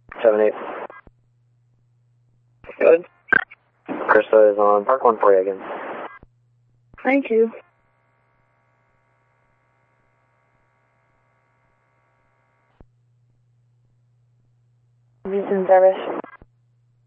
7-8. Good. Krista is on Park 1 for you again. Thank you. Houston service.